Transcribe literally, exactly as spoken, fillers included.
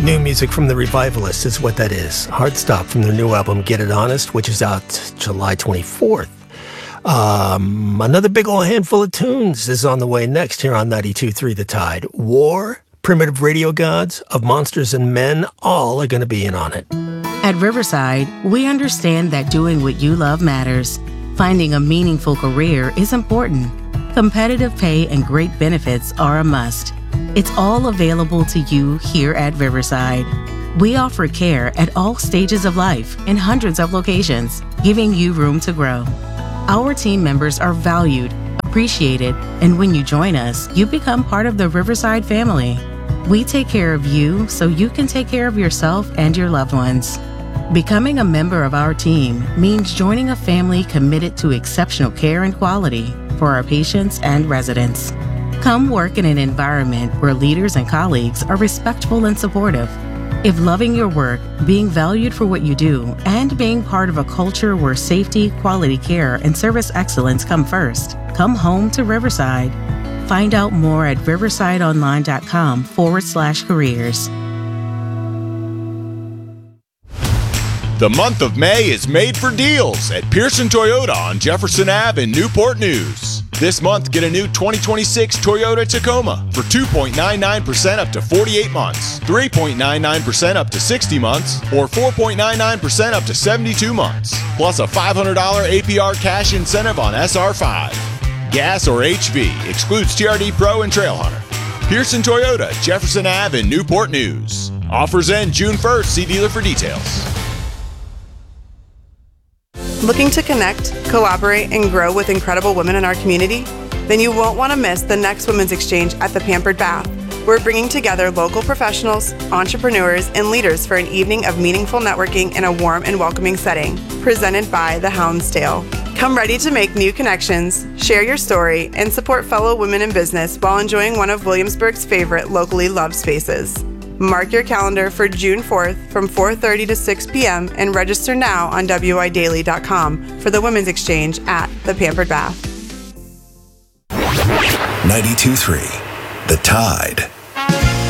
New music from The Revivalists is what that is. Hard Stop from their new album, Get It Honest, which is out July twenty-fourth. Um, another big old handful of tunes is on the way next here on ninety-two point three The Tide. War, Primitive Radio Gods, Of Monsters and Men, all are going to be in on it. At Riverside, we understand that doing what you love matters. Finding a meaningful career is important. Competitive pay and great benefits are a must. It's all available to you here at Riverside. We offer care at all stages of life in hundreds of locations, giving you room to grow. Our team members are valued, appreciated, and when you join us, you become part of the Riverside family. We take care of you so you can take care of yourself and your loved ones. Becoming a member of our team means joining a family committed to exceptional care and quality for our patients and residents. Come work in an environment where leaders and colleagues are respectful and supportive. If loving your work, being valued for what you do, and being part of a culture where safety, quality care, and service excellence come first, come home to Riverside. Find out more at riversideonline.com forward slash careers. The month of May is made for deals at Pearson Toyota on Jefferson Avenue in Newport News. This month, get a new twenty twenty-six Toyota Tacoma for two point nine nine percent up to forty-eight months, three point nine nine percent up to sixty months, or four point nine nine percent up to seventy-two months, plus a five hundred dollars A P R cash incentive on S R five. Gas or H V, excludes T R D Pro and Trailhunter. Pearson Toyota, Jefferson Avenue in Newport News. Offers end June first. See dealer for details. Looking to connect, collaborate, and grow with incredible women in our community? Then you won't want to miss the next Women's Exchange at the Pampered Bath. We're bringing together local professionals, entrepreneurs, and leaders for an evening of meaningful networking in a warm and welcoming setting, presented by the Houndsdale. Come ready to make new connections, share your story, and support fellow women in business while enjoying one of Williamsburg's favorite locally loved spaces. Mark your calendar for June fourth from four thirty to six p.m. and register now on W I daily dot com for the Women's Exchange at the Pampered Bath. ninety-two point three The Tide.